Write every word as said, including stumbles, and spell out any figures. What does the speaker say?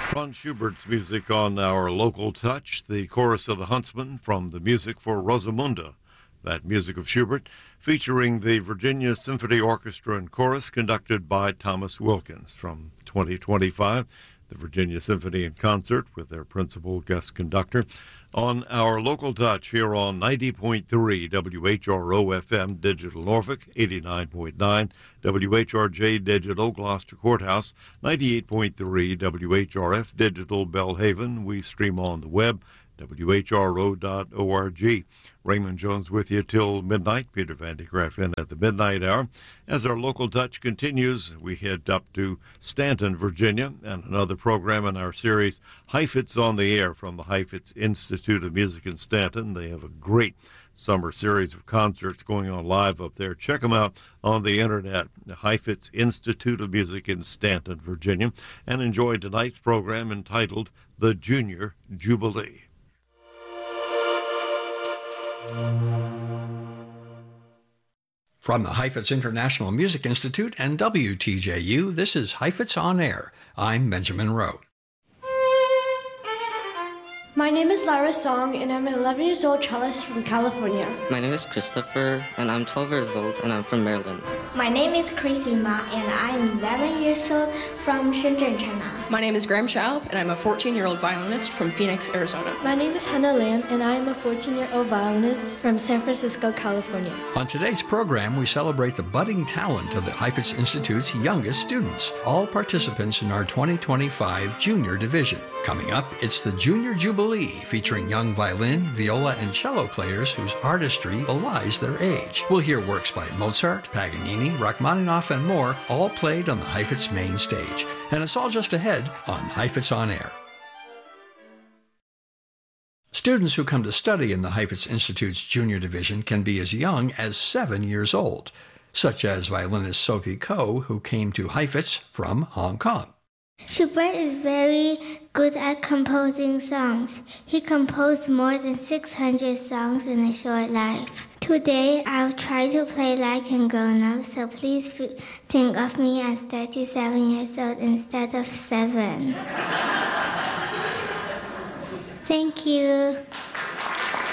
Ron Schubert's music on our local touch, the chorus of the Huntsman from the music for Rosamunda. That music of Schubert, featuring the Virginia Symphony Orchestra and Chorus, conducted by Thomas Wilkins. From twenty twenty-five, the Virginia Symphony in concert with their principal guest conductor on our local touch here on ninety point three W H R O F M Digital Norfolk, eighty-nine point nine W H R J Digital Gloucester Courthouse, ninety-eight point three W H R F Digital Belhaven. We stream on the web, W H R O dot org. Raymond Jones with you till midnight. Peter Van de Graaff in at the midnight hour. As our local touch continues, we head up to Stanton, Virginia, and another program in our series, Heifetz on the Air, from the Heifetz Institute of Music in Stanton. They have a great summer series of concerts going on live up there. Check them out on the internet, the Heifetz Institute of Music in Stanton, Virginia, and enjoy tonight's program entitled The Junior Jubilee. From the Heifetz International Music Institute and W T J U, this is Heifetz on Air. I'm Benjamin Rowe. My name is Lara Song, and I'm an eleven years old cellist from California. My name is Christopher, and I'm twelve years old, and I'm from Maryland. My name is Chrissy Ma, and I'm eleven years old from Shenzhen, China. My name is Graham Schaub, and I'm a fourteen-year-old violinist from Phoenix, Arizona. My name is Hannah Lam, and I am a fourteen-year-old violinist from San Francisco, California. On today's program, we celebrate the budding talent of the Heifetz Institute's youngest students, all participants in our twenty twenty-five Junior Division. Coming up, it's the Junior Jubilee, featuring young violin, viola, and cello players whose artistry belies their age. We'll hear works by Mozart, Paganini, Rachmaninoff, and more, all played on the Heifetz main stage. And it's all just ahead on Heifetz on Air. Students who come to study in the Heifetz Institute's Junior Division can be as young as seven years old, such as violinist Sophie Ko, who came to Heifetz from Hong Kong. Schubert is very good at composing songs. He composed more than six hundred songs in a short life. Today, I'll try to play like a grown-up, so please f- think of me as thirty-seven years old instead of seven. Thank you.